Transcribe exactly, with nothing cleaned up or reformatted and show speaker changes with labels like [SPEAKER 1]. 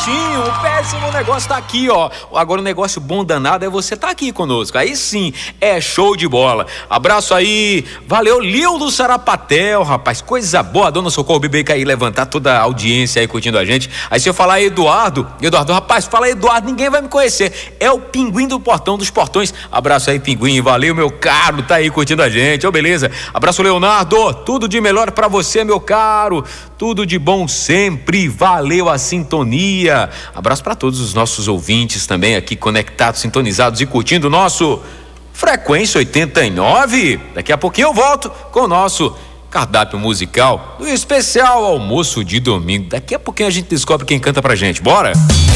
[SPEAKER 1] Betinho, o péssimo negócio tá aqui, ó. Agora o negócio bom danado é você tá aqui conosco. Aí sim, é show de bola. Abraço aí, valeu, Lil do Sarapatel, rapaz, coisa boa. Dona Socorro Bibeca aí levantar toda a audiência aí curtindo a gente. Aí se eu falar Eduardo, Eduardo, rapaz, fala Eduardo, ninguém vai me conhecer. É o Pinguim do Portão dos Portões. Abraço aí, Pinguim, valeu, meu caro, tá aí curtindo a gente, ô, beleza. Abraço, Leonardo, tudo de melhor pra você, meu caro. Tudo de bom sempre, valeu a sintonia. Abraço para todos os nossos ouvintes também aqui conectados, sintonizados e curtindo o nosso Frequência oitenta e nove. Daqui a pouquinho eu volto com o nosso cardápio musical do especial almoço de domingo. Daqui a pouquinho a gente descobre quem canta pra gente, bora?